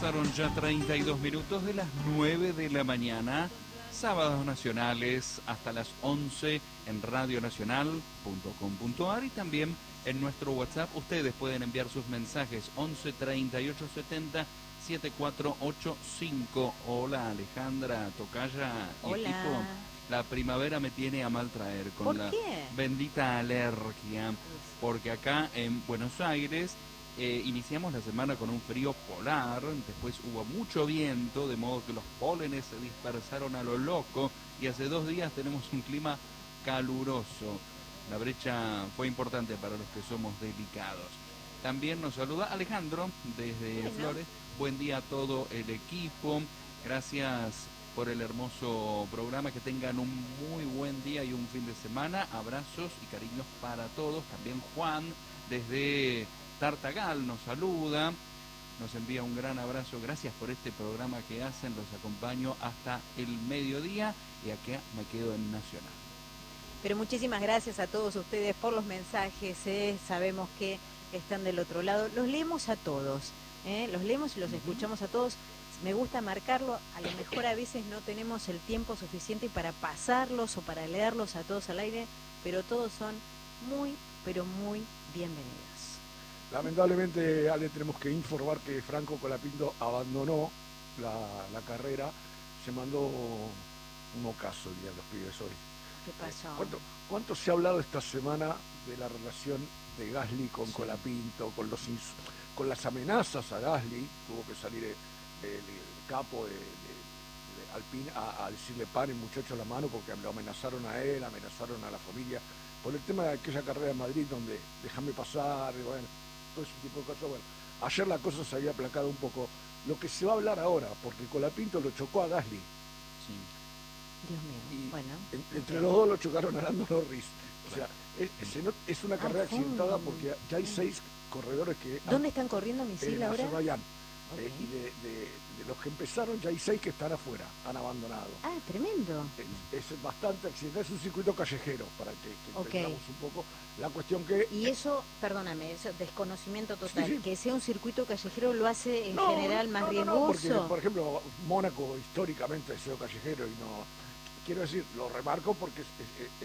Pasaron ya 32 minutos de las 9 de la mañana, sábados nacionales hasta las 11 en radionacional.com.ar y también en nuestro WhatsApp. Ustedes pueden enviar sus mensajes 11 38 70 7485. Hola Alejandra, tocaya y Hola. equipo. La primavera me tiene a mal traer con ¿Por la qué? bendita alergia, porque acá en Buenos Aires iniciamos la semana con un frío polar, después hubo mucho viento, de modo que los pólenes se dispersaron a lo loco y hace 2 días tenemos un clima caluroso. La brecha fue importante para los que somos delicados. También nos saluda Alejandro desde Flores. Buen día a todo el equipo. Gracias por el hermoso programa. Que tengan un muy buen día y un fin de semana. Abrazos y cariños para todos. También Juan desde Tartagal nos saluda, nos envía un gran abrazo. Gracias por este programa que hacen, los acompaño hasta el mediodía y acá me quedo en Nacional. Pero muchísimas gracias a todos ustedes por los mensajes, sabemos que están del otro lado, los leemos a todos, los leemos y los escuchamos a todos. Me gusta marcarlo, a lo mejor a veces no tenemos el tiempo suficiente para pasarlos o para leerlos a todos al aire, pero todos son muy, pero muy bienvenidos. Lamentablemente, Ale, tenemos que informar que Franco Colapinto abandonó la carrera, se mandó un ocaso, dirían los pibes hoy. ¿Qué pasó? ¿Cuánto se ha hablado esta semana de la relación de Gasly con Colapinto, con las amenazas a Gasly? Tuvo que salir el capo de Alpine a decirle paren muchachos la mano porque lo amenazaron a él, amenazaron a la familia, por el tema de aquella carrera de Madrid donde déjame pasar, bueno, todo ese tipo de cosas. Bueno, ayer la cosa se había aplacado un poco. Lo que se va a hablar ahora, porque Colapinto lo chocó a Gasly. Sí. Dios mío, y bueno. Entre los dos lo chocaron a Lando Norris. O sea, es una carrera accidentada porque ya hay 6 corredores que... ¿Dónde están corriendo Misil ahora? Azerbaiyán. Okay. Y de los que empezaron ya hay 6 que están afuera, han abandonado. Ah, tremendo. Es bastante accidentado, es un circuito callejero, para que entendamos un poco la cuestión que... Y eso, perdóname, eso desconocimiento total, sí. Que sea un circuito callejero lo hace en general más riesgoso. Porque, por ejemplo, Mónaco históricamente ha sido callejero y no... Quiero decir, lo remarco porque es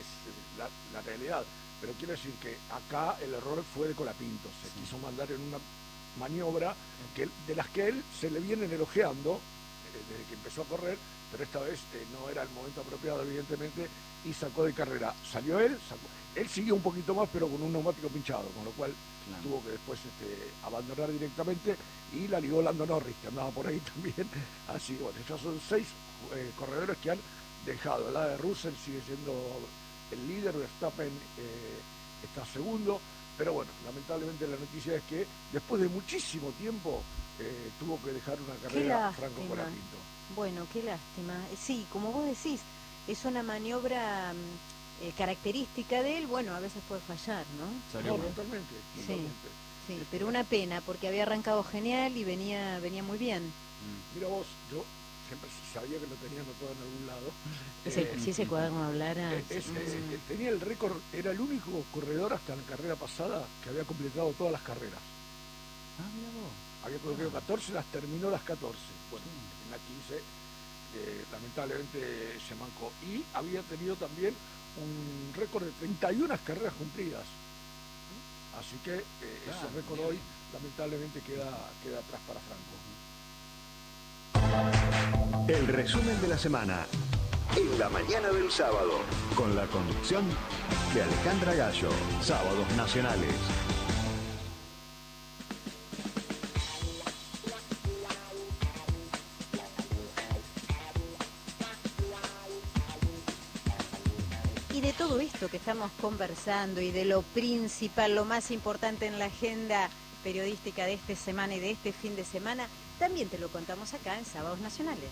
la realidad, pero quiero decir que acá el error fue de Colapinto, se quiso mandar en una maniobra de las que él se le vienen elogiando desde que empezó a correr, pero esta vez no era el momento apropiado evidentemente y sacó de carrera. Salió él siguió un poquito más pero con un neumático pinchado, con lo cual tuvo que después abandonar directamente y la ligó Lando Norris, que andaba por ahí también. Así, bueno, ya son 6 corredores que han dejado. La de Russell sigue siendo el líder, Verstappen está segundo. Pero bueno, lamentablemente la noticia es que después de muchísimo tiempo tuvo que dejar una carrera Franco Colapinto. Bueno, qué lástima. Sí, como vos decís, es una maniobra característica de él, bueno, a veces puede fallar, ¿no? Totalmente. Sí, pero una pena, porque había arrancado genial y venía muy bien. Mira vos, yo siempre sabía que lo tenía anotado en algún lado. Si ese cuaderno hablara... tenía el récord, era el único corredor hasta la carrera pasada que había completado todas las carreras. Ah, mira vos. Había completado 14, las terminó las 14. Bueno, en la 15 lamentablemente se mancó. Y había tenido también un récord de 31 carreras cumplidas. Así que ese récord hoy lamentablemente queda atrás para Franco. El resumen de la semana en la mañana del sábado, con la conducción de Alejandra Gallo. Sábados nacionales. Y de todo esto que estamos conversando y de lo principal, lo más importante en la agenda periodística de esta semana y de este fin de semana, también te lo contamos acá en Sábados Nacionales.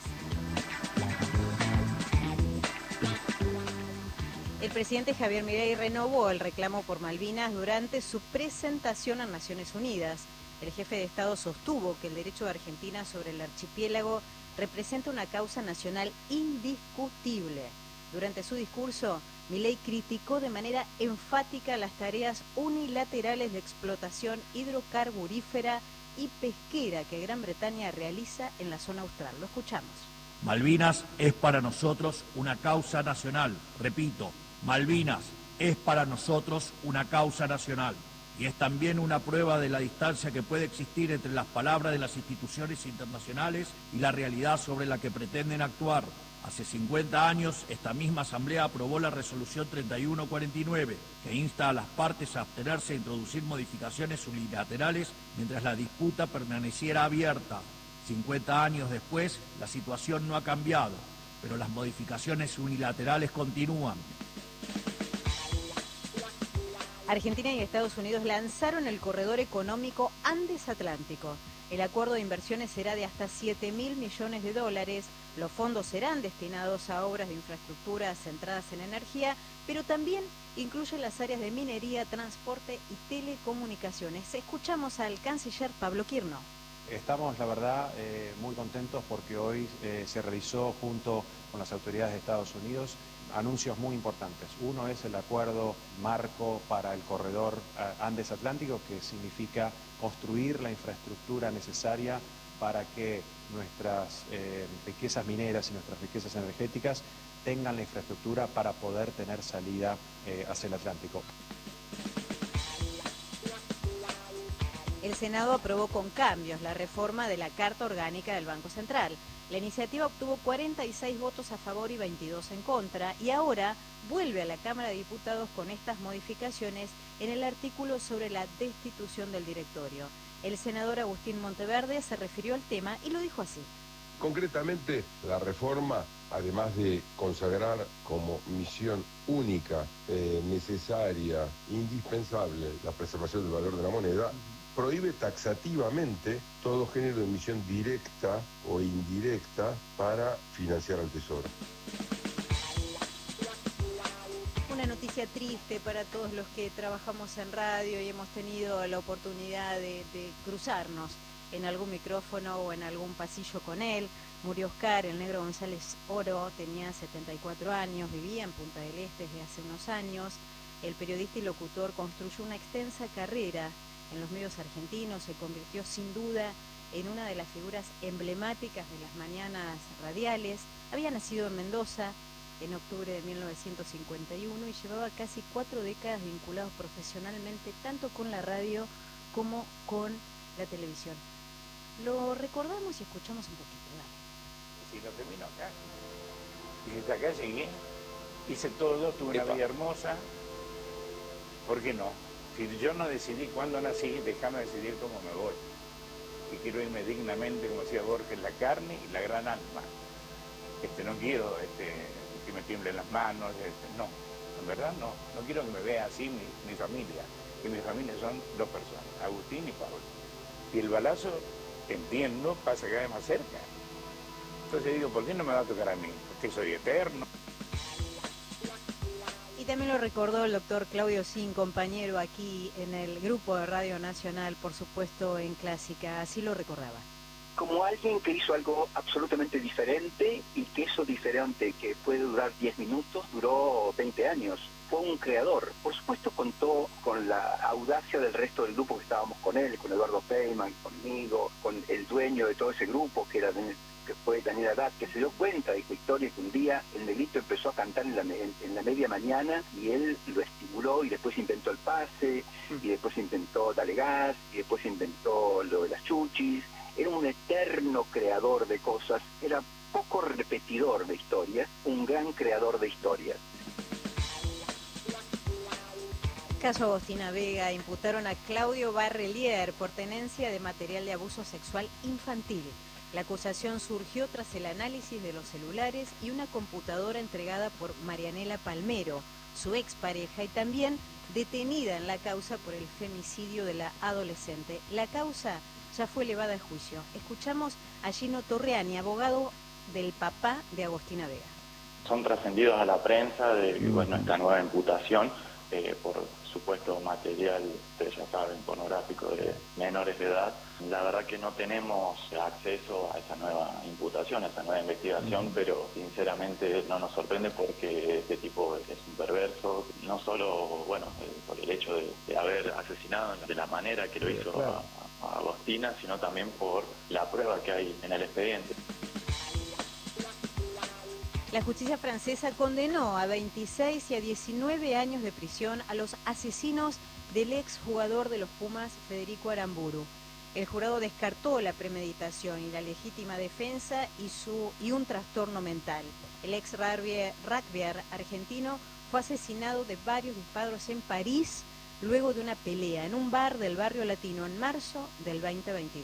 El presidente Javier Milei renovó el reclamo por Malvinas durante su presentación a Naciones Unidas. El jefe de Estado sostuvo que el derecho de Argentina sobre el archipiélago representa una causa nacional indiscutible. Durante su discurso, Milei criticó de manera enfática las tareas unilaterales de explotación hidrocarburífera y pesquera que Gran Bretaña realiza en la zona austral. Lo escuchamos. Malvinas es para nosotros una causa nacional. Repito, Malvinas es para nosotros una causa nacional. Y es también una prueba de la distancia que puede existir entre las palabras de las instituciones internacionales y la realidad sobre la que pretenden actuar. Hace 50 años, esta misma Asamblea aprobó la Resolución 3149, que insta a las partes a abstenerse a introducir modificaciones unilaterales mientras la disputa permaneciera abierta. 50 años después, la situación no ha cambiado, pero las modificaciones unilaterales continúan. Argentina y Estados Unidos lanzaron el corredor económico Andes-Atlántico. El acuerdo de inversiones será de hasta $7.000 millones. Los fondos serán destinados a obras de infraestructura centradas en energía, pero también incluyen las áreas de minería, transporte y telecomunicaciones. Escuchamos al canciller Pablo Quirno. Estamos, la verdad, muy contentos porque hoy se realizó junto con las autoridades de Estados Unidos anuncios muy importantes. Uno es el acuerdo marco para el corredor Andes-Atlántico, que significa construir la infraestructura necesaria para que nuestras riquezas mineras y nuestras riquezas energéticas tengan la infraestructura para poder tener salida hacia el Atlántico. El Senado aprobó con cambios la reforma de la Carta Orgánica del Banco Central. La iniciativa obtuvo 46 votos a favor y 22 en contra y ahora vuelve a la Cámara de Diputados con estas modificaciones en el artículo sobre la destitución del directorio. El senador Agustín Monteverde se refirió al tema y lo dijo así. Concretamente, la reforma, además de consagrar como misión única, necesaria, indispensable, la preservación del valor de la moneda, prohíbe taxativamente todo género de emisión directa o indirecta para financiar al Tesoro. Una noticia triste para todos los que trabajamos en radio y hemos tenido la oportunidad de cruzarnos en algún micrófono o en algún pasillo con él. Murió Oscar, el negro González Oro, tenía 74 años, vivía en Punta del Este desde hace unos años. El periodista y locutor construyó una extensa carrera en los medios argentinos, se convirtió sin duda en una de las figuras emblemáticas de las mañanas radiales. Había nacido en Mendoza en octubre de 1951 y llevaba casi 4 décadas vinculados profesionalmente tanto con la radio como con la televisión. Lo recordamos y escuchamos un poquito, dale. Si lo termino acá, y desde acá llegué, hice todo, tuve una vida hermosa, ¿por qué no? Si yo no decidí cuándo nací, déjame decidir cómo me voy. Y quiero irme dignamente, como decía Borges, la carne y la gran alma. No quiero que me tiemblen las manos, no, en verdad no quiero que me vea así mi familia. Y mi familia son 2 personas, Agustín y Pablo. Y el balazo, entiendo, pasa cada vez más cerca. Entonces digo, ¿por qué no me va a tocar a mí? Porque soy eterno. Y también lo recordó el doctor Claudio Sin, compañero aquí en el grupo de Radio Nacional, por supuesto en Clásica, así lo recordaba. Como alguien que hizo algo absolutamente diferente y que eso diferente que puede durar 10 minutos, duró 20 años. Fue un creador. Por supuesto contó con la audacia del resto del grupo que estábamos con él, con Eduardo Feynman, conmigo, con el dueño de todo ese grupo que fue Daniel Haddad, que se dio cuenta de esta historia, que un día el negrito empezó a cantar en la media mañana y él lo estimuló y después inventó el pase, y después inventó Dale Gas, y después inventó lo de las chuchis. Era un eterno creador de cosas, era poco repetidor de historias, un gran creador de historias. Caso Agostina Vega, imputaron a Claudio Barrelier por tenencia de material de abuso sexual infantil. La acusación surgió tras el análisis de los celulares y una computadora entregada por Marianela Palmero, su expareja, y también detenida en la causa por el femicidio de la adolescente. La causa ya fue elevada a juicio. Escuchamos a Gino Torreani, abogado del papá de Agostina Vega. Son trascendidos a la prensa de esta nueva imputación por supuesto material, ustedes ya saben, pornográfico de menores de edad. La verdad que no tenemos acceso a esa nueva imputación, a esa nueva investigación, pero sinceramente no nos sorprende porque este tipo es un perverso, no solo por el hecho de haber asesinado de la manera que lo hizo Agostina, sino también por la prueba que hay en el expediente. La justicia francesa condenó a 26 y a 19 años de prisión a los asesinos del exjugador de los Pumas, Federico Aramburu. El jurado descartó la premeditación y la legítima defensa y un trastorno mental. El ex rugbyer argentino fue asesinado de varios disparos en París luego de una pelea en un bar del barrio latino en marzo del 2022.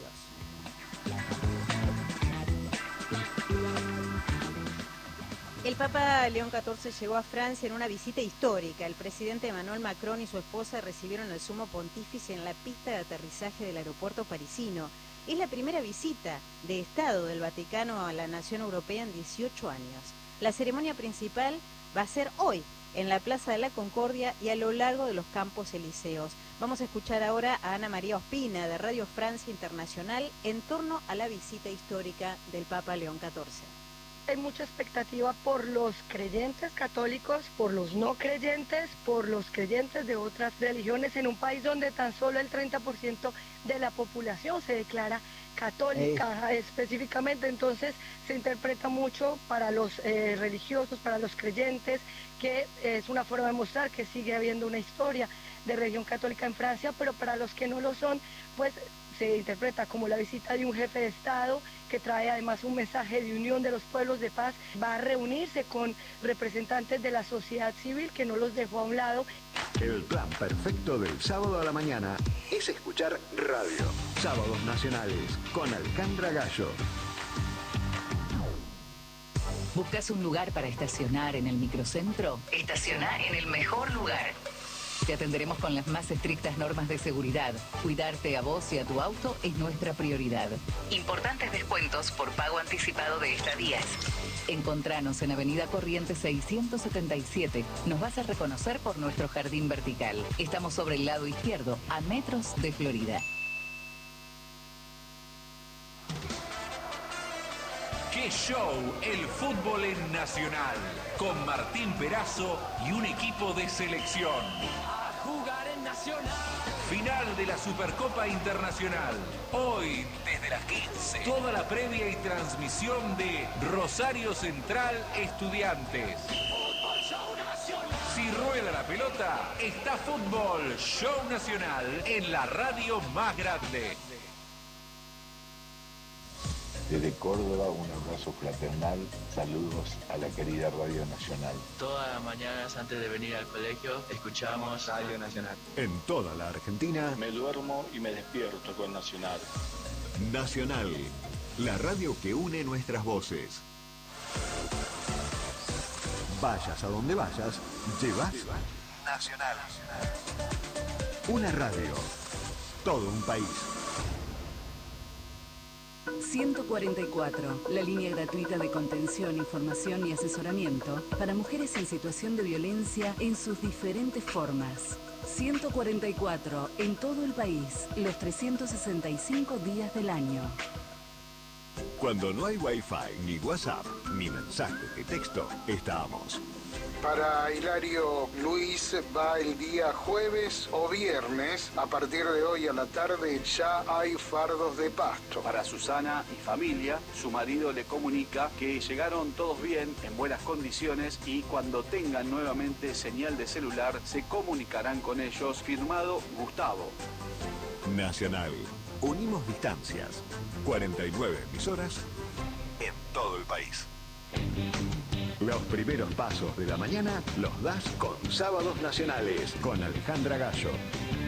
El Papa León XIV llegó a Francia en una visita histórica. El presidente Emmanuel Macron y su esposa recibieron al sumo pontífice en la pista de aterrizaje del aeropuerto parisino. Es la primera visita de Estado del Vaticano a la nación europea en 18 años. La ceremonia principal va a ser hoy en la Plaza de la Concordia y a lo largo de los Campos Elíseos. Vamos a escuchar ahora a Ana María Ospina de Radio Francia Internacional en torno a la visita histórica del Papa León XIV. Hay mucha expectativa por los creyentes católicos, por los no creyentes, por los creyentes de otras religiones en un país donde tan solo el 30% de la población se declara católica específicamente. Entonces se interpreta mucho para los religiosos, para los creyentes, que es una forma de mostrar que sigue habiendo una historia de religión católica en Francia, pero para los que no lo son, pues se interpreta como la visita de un jefe de Estado que trae además un mensaje de unión de los pueblos, de paz. Va a reunirse con representantes de la sociedad civil, que no los dejó a un lado. El plan perfecto del sábado a la mañana es escuchar radio. Sábados Nacionales con Alejandra Gallo. ¿Buscas un lugar para estacionar en el microcentro? Estacionar en el mejor lugar. Te atenderemos con las más estrictas normas de seguridad. Cuidarte a vos y a tu auto es nuestra prioridad. Importantes descuentos por pago anticipado de estadías. Encontranos en Avenida Corrientes 677. Nos vas a reconocer por nuestro jardín vertical. Estamos sobre el lado izquierdo, a metros de Florida. ¡Qué show! El fútbol en Nacional, con Martín Perazo y un equipo de selección. A jugar en Nacional. Final de la Supercopa Internacional. Hoy, desde las 15. Toda la previa y transmisión de Rosario Central Estudiantes. Fútbol Show Nacional. Si rueda la pelota, está Fútbol Show Nacional en la radio más grande. Desde Córdoba, un abrazo fraternal, saludos a la querida Radio Nacional. Todas las mañanas antes de venir al colegio escuchamos Radio Nacional. En toda la Argentina, me duermo y me despierto con Nacional. Nacional, la radio que une nuestras voces. Vayas a donde vayas, llevas Nacional. Una radio, todo un país. 144, la línea gratuita de contención, información y asesoramiento para mujeres en situación de violencia en sus diferentes formas. 144, en todo el país, los 365 días del año. Cuando no hay Wi-Fi, ni WhatsApp, ni mensajes de texto, estamos. Para Hilario Luis va el día jueves o viernes. A partir de hoy a la tarde ya hay fardos de pasto. Para Susana y familia, su marido le comunica que llegaron todos bien, en buenas condiciones, y cuando tengan nuevamente señal de celular se comunicarán con ellos. Firmado Gustavo. Nacional. Unimos distancias. 49 emisoras en todo el país. Los primeros pasos de la mañana los das con Sábados Nacionales con Alejandra Gallo.